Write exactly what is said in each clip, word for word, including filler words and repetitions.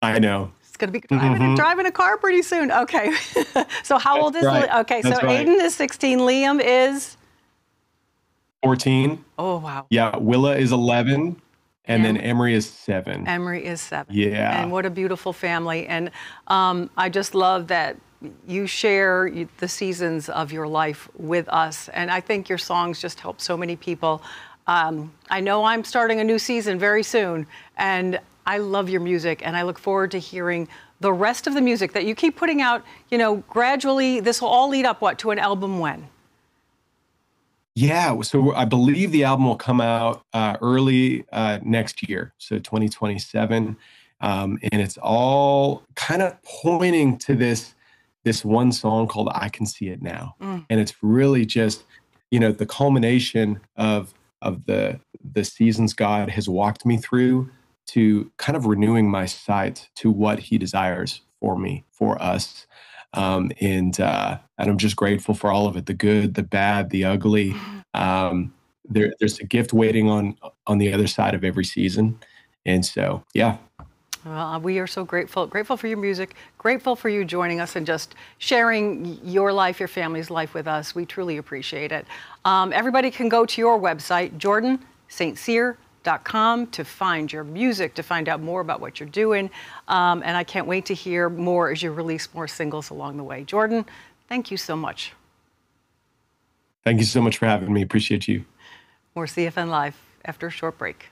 I know. It's going to be driving, Mm-hmm. driving a car pretty soon. Okay. So how That's old is right. Li- Okay, That's so right. Aiden is sixteen. Liam is? fourteen. Oh, wow. Yeah, Willa is eleven, and then Em- Emery is seven. Emery is seven. Yeah. And what a beautiful family. And um, I just love that you share you- the seasons of your life with us. And I think your songs just help so many people. Um, I know I'm starting a new season very soon, and I love your music, and I look forward to hearing the rest of the music that you keep putting out. You know, gradually, this will all lead up, what, to an album when? Yeah, so I believe the album will come out uh, early uh, next year, so twenty twenty-seven, um, and it's all kind of pointing to this this one song called "I Can See It Now," Mm. and it's really just, you know, the culmination of of the the seasons God has walked me through to kind of renewing my sight to what He desires for me, for us. Um, and uh, and I'm just grateful for all of it, the good, the bad, the ugly. Um, there, there's a gift waiting on on the other side of every season. And so, yeah. Well, we are so grateful, grateful for your music, grateful for you joining us and just sharing your life, your family's life with us. We truly appreciate it. Um, everybody can go to your website, jordan st cyr dot com, to find your music, to find out more about what you're doing. Um, and I can't wait to hear more as you release more singles along the way. Jordan, thank you so much. Thank you so much for having me. Appreciate you. More C F N Live after a short break.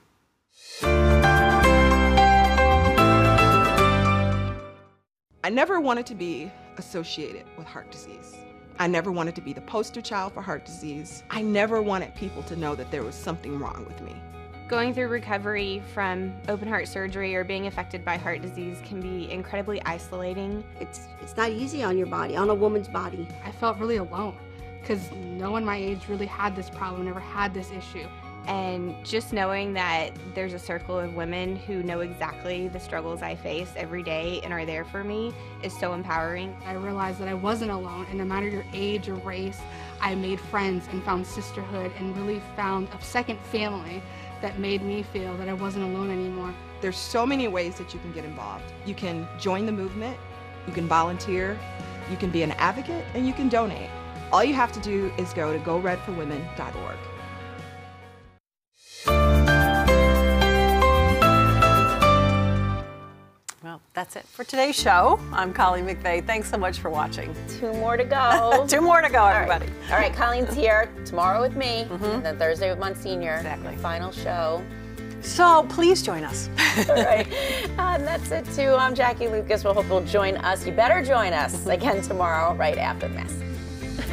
I never wanted to be associated with heart disease. I never wanted to be the poster child for heart disease. I never wanted people to know that there was something wrong with me. Going through recovery from open heart surgery or being affected by heart disease can be incredibly isolating. It's, it's not easy on your body, on a woman's body. I felt really alone because no one my age really had this problem, never had this issue. And just knowing that there's a circle of women who know exactly the struggles I face every day and are there for me is so empowering. I realized that I wasn't alone, and no matter your age or race, I made friends and found sisterhood and really found a second family that made me feel that I wasn't alone anymore. There's so many ways that you can get involved. You can join the movement, you can volunteer, you can be an advocate, and you can donate. All you have to do is go to go red for women dot org. Well, that's it for today's show. I'm Colleen McVeigh. Thanks so much for watching. Two more to go. Two more to go, everybody. All right, All right, Colleen's here tomorrow with me, mm-hmm. and then Thursday with Monsignor. Exactly. The final show. So please join us. All right. Uh, and that's it, too. I'm Jackie Lucas. We hope you'll join us. You better join us again tomorrow, right after the Mass.